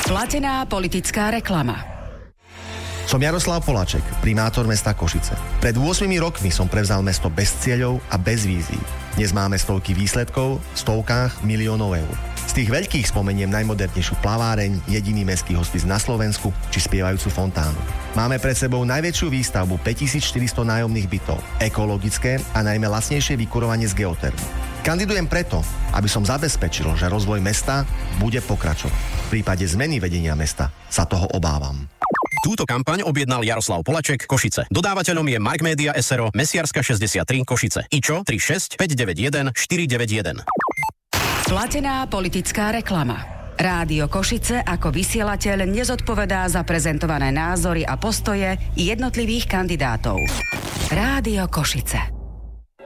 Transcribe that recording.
Platená politická reklama. Som Jaroslav Poláček, primátor mesta Košice. Pred 8 rokmi som prevzal mesto bez cieľov a bez vízií. Dnes máme stovky výsledkov, v stovkách miliónov eur. Z tých veľkých spomeniem najmodernejšiu plaváreň, jediný mestský hospic na Slovensku či spievajúcu fontánu. Máme pred sebou najväčšiu výstavbu 5400 nájomných bytov, ekologické a najmä lacnejšie vykurovanie z geotermu. Kandidujem preto, aby som zabezpečil, že rozvoj mesta bude pokračovať. V prípade zmeny vedenia mesta sa toho obávam. Túto kampaň objednal Jaroslav Poláček, Košice. Dodávateľom je Mark Media SRO, Mesiarska 63, Košice. IČO 36 591 491. Platená politická reklama. Rádio Košice ako vysielateľ nezodpovedá za prezentované názory a postoje jednotlivých kandidátov. Rádio Košice.